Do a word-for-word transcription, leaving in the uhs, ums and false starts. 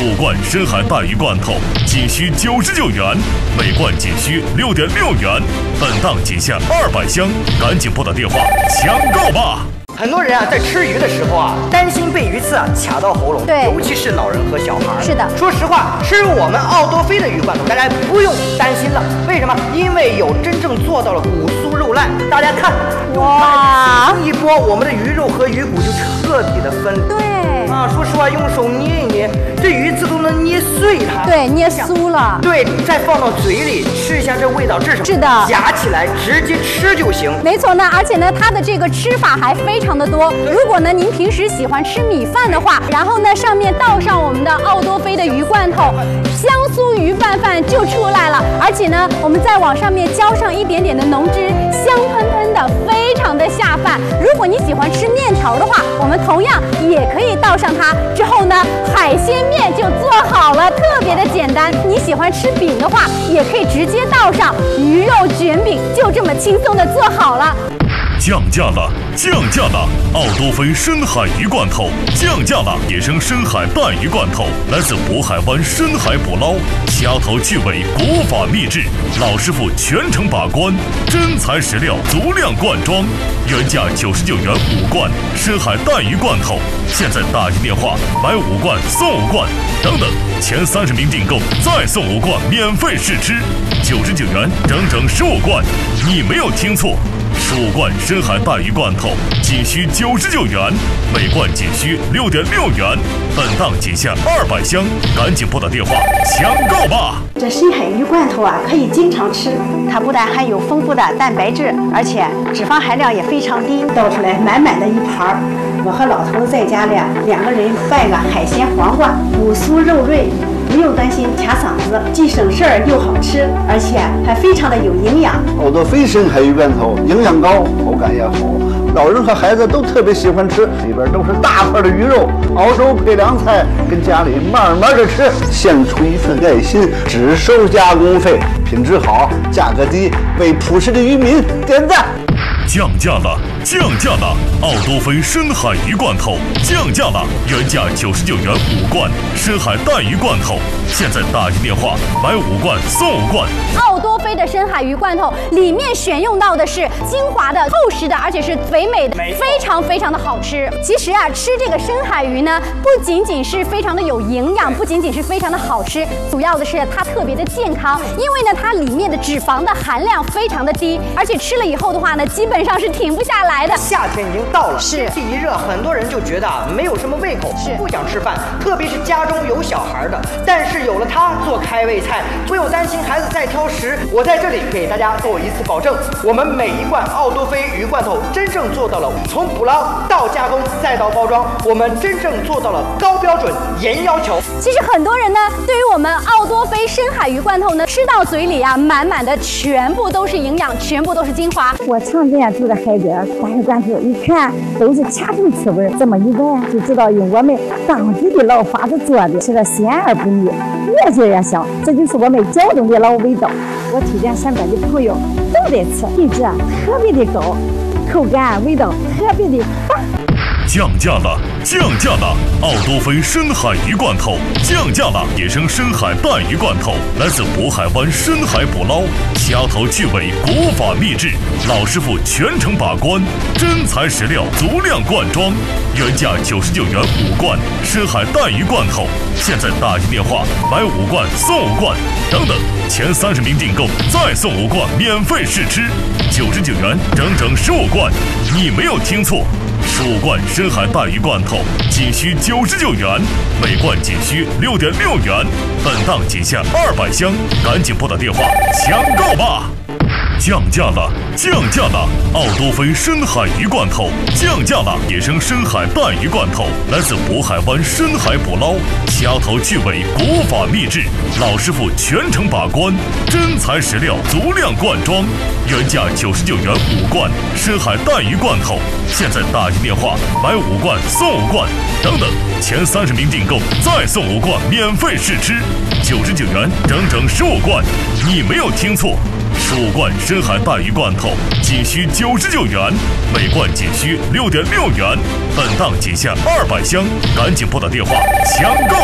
蜀冠深海鲅鱼罐头仅需九十九元，每罐仅需六点六元，本档仅限二百箱，赶紧拨打电话抢购吧！ 很多人啊，在吃鱼的时候啊，担心被鱼刺啊卡到喉咙， 对， 尤其是老人和小孩。 是的， 说实话，吃我们奥多菲的鱼罐头，大家不用担心了。为什么？因为有真正做到了骨酥肉烂。大家看，哇，一拨，我们的鱼肉和鱼骨就彻底的分离。 对啊，说实话，用手捏一捏，这鱼刺都能捏碎它。 对，捏酥了。 对，再放到嘴里吃一下，这味道是什么？ 是的， 夹起来直接吃就行。 没错呢，而且呢，它的这个吃法还非常的多。如果呢您平时喜欢吃米饭的话，然后呢上面倒上我们的奥多菲的鱼罐头，香酥鱼拌饭就出来了。而且呢，我们再往上面浇上一点点的浓汁，香喷喷的，非常的下饭。如果你喜欢吃面条的话，我们同样也可以倒上它。之后呢，海鲜面就做好了，特别的简单。你喜欢吃饼的话，也可以直接倒上鱼肉卷饼，就这么轻松的做好了。 降价了，降价了！奥多菲深海鱼罐头降价了，野生深海鲅鱼罐头来自渤海湾深海捕捞，掐头去尾，国法秘制，老师傅全程把关，真材实料，足量灌装，原价九十九元五罐深海鲅鱼罐头，现在打进电话买五罐送五罐，等等，前三十名订购再送五罐免费试吃，九十九元整整十五罐，你没有听错。蜀冠深海鲅鱼罐头仅需九十九元，每罐仅需六点六元，本档仅限二百箱，赶紧拨打电话抢购吧！ 这深海鱼罐头啊，可以经常吃，它不但含有丰富的蛋白质，而且脂肪含量也非常低。倒出来满满的一盘儿，我和老头子在家里两个人拌个海鲜黄瓜，骨酥肉润。不用担心卡嗓子，既省事儿又好吃，而且还非常的有营养。 奥多菲深海鱼罐头营养高，口感也好，老人和孩子都特别喜欢吃。里边都是大块的鱼肉，熬粥配凉菜，跟家里慢慢的吃，献出一份爱心，只收加工费，品质好，价格低，为朴实的渔民点赞。 降价了，降价了！奥多菲深海鱼罐头降价了，原价九十九元五罐深海鲅鱼罐头，现在打进电话买五罐送五罐。 奥多菲的深海鱼罐头里面选用到的是精华的、厚实的，而且是肥美的，非常非常的好吃。其实啊，吃这个深海鱼呢，不仅仅是非常的有营养，不仅仅是非常的好吃，主要的是它特别的健康，因为呢，它里面的脂肪的含量非常的低，而且吃了以后的话呢，基本上是停不下来的。 夏天已经到了， 是天气一热，很多人就觉得啊没有什么胃口， 是不想吃饭，特别是家中有小孩的。但是有了它做开胃菜，不用担心孩子再挑食。我在这里给大家做一次保证，我们每一罐奥多菲鱼罐头真正做到了从捕捞到加工再到包装，我们真正做到了高标准、严要求。 其实很多人呢，对于我们奥多菲深海鱼罐头呢，吃到嘴里啊，满满的全部都是营养，全部都是精华。 我常见住在海边，大海罐头一看都是掐头刺味，这么一闻就知道用我们当地的老法子做的，吃的鲜而不腻，越吃越香，这就是我们胶东的老味道。我推荐身边的朋友都得吃，品质啊特别的高，口感味道特别的棒。 降价了，降价了！奥多菲深海鱼罐头降价了，野生深海鲅鱼罐头来自渤海湾深海捕捞，掐头去尾，国法秘制，老师傅全程把关，真材实料，足量灌装，原价九十九元五罐深海鲅鱼罐头，现在打进电话买五罐送五罐，等等，前三十名订购再送五罐免费试吃，九十九元整整十五罐，你没有听错。蜀冠深海鲅鱼罐头仅需九十九元，每罐仅需六点六元，本档仅限二百箱，赶紧拨打电话抢购吧！降价了，降价了！奥多菲深海鱼罐头降价了，野生深海鲅鱼罐头来自渤海湾深海捕捞，掐头去尾，国法秘制，老师傅全程把关，真材实料，足量灌装，原价九十九元五罐深海鲅鱼罐头，现在打进电话买五罐送五罐，等等，前三十名订购再送五罐免费试吃，九十九元整整十五罐，你没有听错。蜀冠深海鲅鱼罐头仅需九十九元，每罐仅需六点六元，本档仅限二百箱，赶紧拨打电话抢购。